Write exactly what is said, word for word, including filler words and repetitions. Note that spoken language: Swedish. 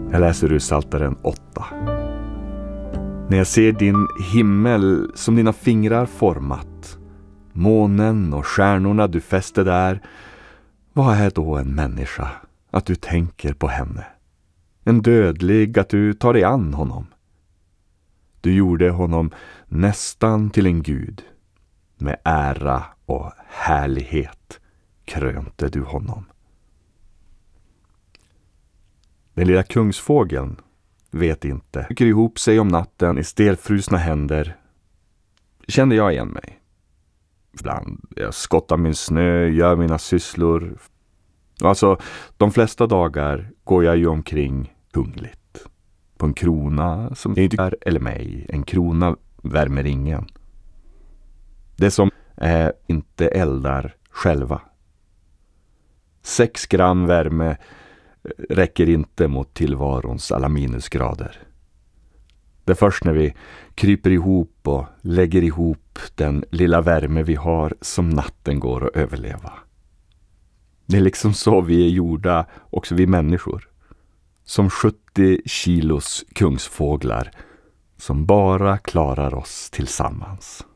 Jag läser ur Psaltaren åtta. När jag ser din himmel som dina fingrar format, månen och stjärnorna du fäste där, vad är då en människa att du tänker på henne? En dödlig att du tar dig an honom. Du gjorde honom nästan till en gud. Med ära och härlighet krönte du honom. Den lilla kungsfågeln vet inte. Rycker ihop sig om natten i stelfrusna händer. Kände jag igen mig. Ibland jag skottar min snö, gör mina sysslor. Alltså, de flesta dagar går jag ju omkring kungligt. På en krona som inte är eller mig. En krona värmer ingen. Det som är inte eldar själva. Sex gram värme räcker inte mot tillvarons alla minusgrader. Det är först när vi kryper ihop och lägger ihop den lilla värme vi har som natten går att överleva. Det är liksom så vi är gjorda, också vi människor. Som sjuttio kilos kungsfåglar som bara klarar oss tillsammans.